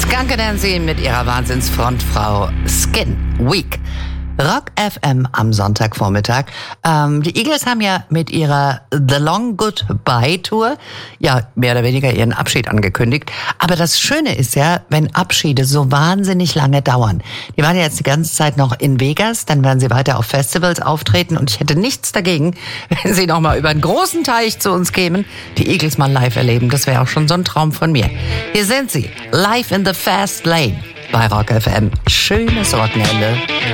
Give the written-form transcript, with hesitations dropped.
Skunk Anansie mit ihrer Wahnsinnsfrontfrau Skin Week. Rock FM am Sonntagvormittag. Die Eagles haben ja mit ihrer The Long Goodbye Tour ja mehr oder weniger ihren Abschied angekündigt. Aber das Schöne ist ja, wenn Abschiede so wahnsinnig lange dauern. Die waren ja jetzt die ganze Zeit noch in Vegas, dann werden sie weiter auf Festivals auftreten und ich hätte nichts dagegen, wenn sie nochmal über einen großen Teich zu uns kämen, die Eagles mal live erleben. Das wäre auch schon so ein Traum von mir. Hier sind sie, live in the Fast Lane bei Rock FM. Schönes Wochenende.